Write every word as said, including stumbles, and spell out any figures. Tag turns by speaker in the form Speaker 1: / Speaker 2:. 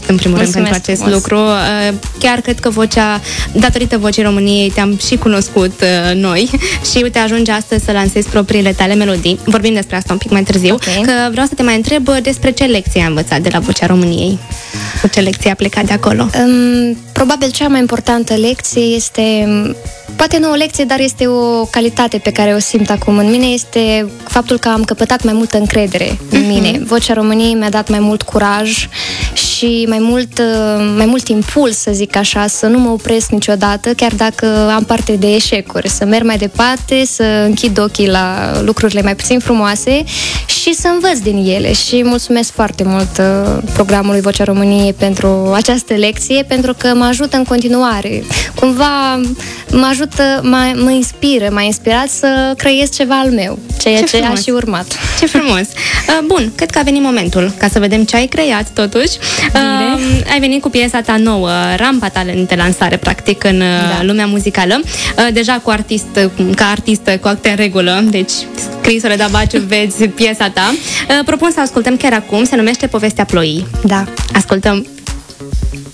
Speaker 1: în primul
Speaker 2: Mulțumesc
Speaker 1: rând pentru acest
Speaker 2: frumos.
Speaker 1: lucru. Chiar cred că vocea, datorită Vocii României, te-am și cunoscut noi și uite, ajungi astăzi să lansezi propriile tale melodii. Vorbim despre asta un pic mai târziu.
Speaker 2: Okay.
Speaker 1: Că vreau să te mai întreb despre ce lecție ai învățat de la Vocea României. Cu ce lecție a plecat de acolo?
Speaker 2: Um, probabil cea mai importantă lecție este, poate nu o lecție, dar este o calitate pe care o simt acum în mine, este faptul că am căpătat mai multă încredere în uh-huh. mine. Vocea României mi-a dat mai mult curaj și mai mult, mai mult impuls, să zic așa, să nu mă opresc niciodată, chiar dacă am parte de eșecuri, să merg mai departe, să închid ochii la lucrurile mai puțin frumoase și să învăț din ele. Și mulțumesc foarte mult programului Vocea României pentru această lecție, pentru că mă ajută în continuare. Cumva mă ajută, mă, mă inspiră, m-a inspirat să creez ceva al meu, ceea ce, ce a și urmat.
Speaker 1: Ce frumos! Bun, cred că a venit momentul ca să vedem ce ai creat totuși. Uh, ai venit cu piesa ta nouă, rampa ta de lansare, practic, în da. lumea muzicală. Uh, deja cu artist, ca artistă, cu acte în regulă, deci scris Soledad Baciu, vezi piesa ta. Uh, propun să ascultăm chiar acum, se numește Povestea Ploii.
Speaker 2: Da.
Speaker 1: Ascultăm.